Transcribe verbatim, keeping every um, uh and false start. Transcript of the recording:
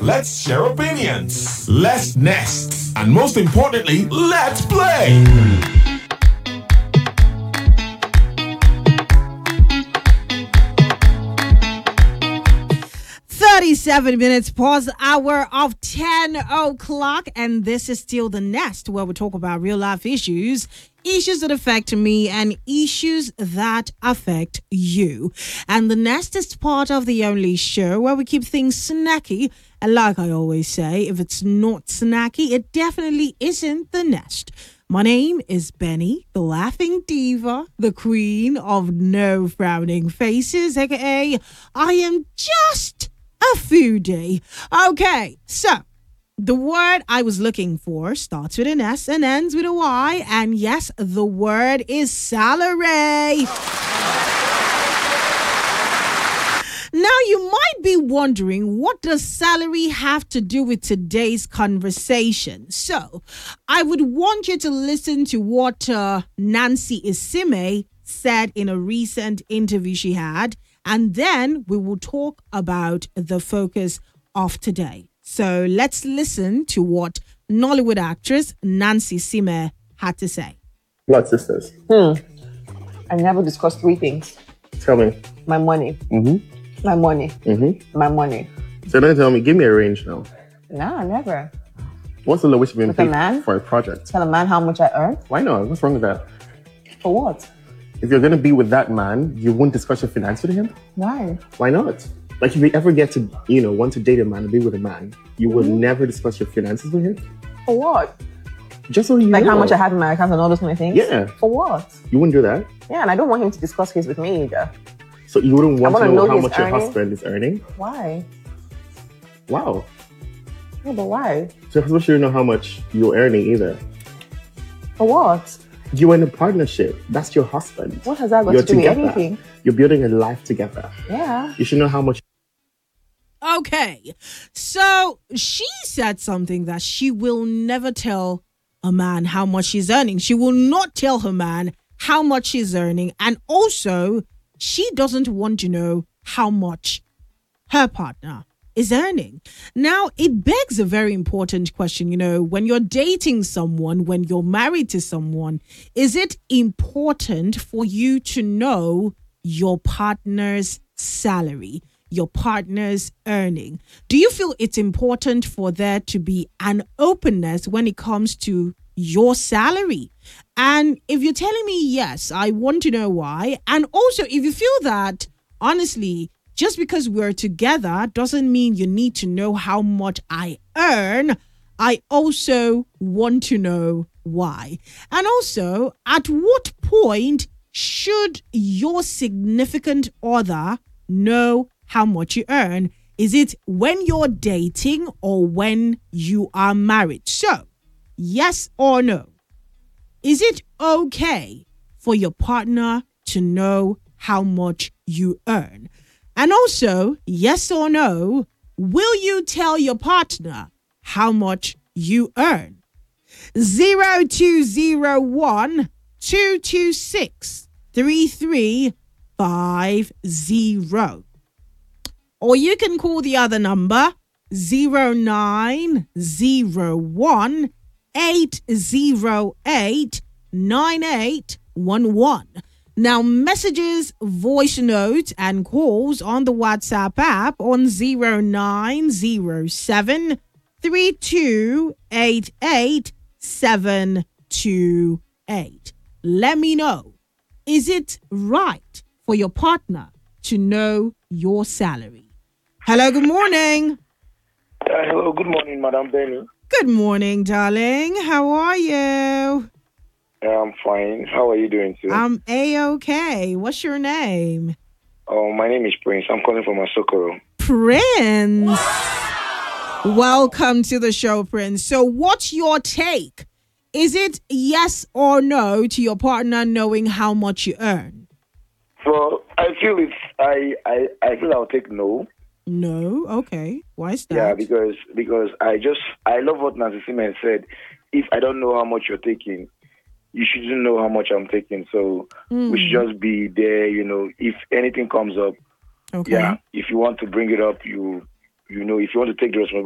Let's share opinions. Let's nest. And most importantly, let's play. thirty-seven minutes past the hour of ten o'clock, and this is still The Nest, where we talk about real life issues, issues that affect me and issues that affect you. And The Nest is part of the only show where we keep things snacky. And like I always say, if it's not snacky, it definitely isn't The Nest. My name is Benny, the laughing diva, the queen of no frowning faces, aka I am just a foodie. Okay, so the word I was looking for starts with an S and ends with a Y. And yes, the word is salary. Now, you might be wondering, what does salary have to do with today's conversation? So, I would want you to listen to what uh, Nancy Isime said in a recent interview she had, and then we will talk about the focus of today. So, let's listen to what Nollywood actress Nancy Isime had to say. Blood sisters. Hmm. I never discussed three things. Tell me. My money. Mm-hmm. My money. Mm-hmm. My money. So don't tell me, give me a range now. Nah, never. What's the lowest you've been With a paid man? for a project? Tell a man how much I earn? Why not? What's wrong with that? For what? If you're going to be with that man, you won't discuss your finance with him? Why? Why not? Like, if you ever get to, you know, want to date a man and be with a man, you will Mm-hmm. never discuss your finances with him? For what? Just so you Like know. how much I have in my account and all those kind of things? Yeah. For what? You wouldn't do that? Yeah, and I don't want him to discuss his with me either. So you wouldn't want I to wanna know, know how his much your earning. husband is earning? Why? Wow. Yeah, but why? So your husband shouldn't know how much you're earning either. For what? You're in a partnership. That's your husband. What has that got You're to do with together. anything? You're building a life together. Yeah. You should know how much. Okay, so she said something that she will never tell a man how much she's earning. She will not tell her man how much she's earning. And also, she doesn't want to know how much her partner is earning. Now, it begs a very important question. You know, when you're dating someone, when you're married to someone, is it important for you to know your partner's salary, your partner's earning? Do you feel it's important for there to be an openness when it comes to your salary? And if you're telling me yes, I want to know why. And also, if you feel that, honestly, just because we're together doesn't mean you need to know how much I earn, I also want to know why. And also, at what point should your significant other know how much you earn? Is it when you're dating or when you are married? So, yes or no? Is it okay for your partner to know how much you earn? And also, yes or no, will you tell your partner how much you earn? zero two zero one, two two six, three three five zero. Or you can call the other number zero nine zero one, eight zero eight, nine eight one one. Now, messages, voice notes, and calls on the WhatsApp app on zero nine zero seven, three two eight eight, seven two eight. Let me know, is it right for your partner to know your salary? Hello, good morning. Uh, hello, good morning, Madam Benny. Good morning, darling. How are you? Uh, I'm fine. How are you doing today? I'm A-okay. What's your name? Oh, my name is Prince. I'm calling from Asokoro. Prince. Welcome to the show, Prince. So what's your take? Is it yes or no to your partner knowing how much you earn? So I feel it's I I, I feel I'll take no. No? Okay. Why is that? Yeah, because because I just I love what Nancy Simon said. If I don't know how much you're taking, you shouldn't know how much I'm taking. So Mm. we should just be there, you know, if anything comes up. Okay. Yeah. If you want to bring it up, you you know, if you want to take the responsibility.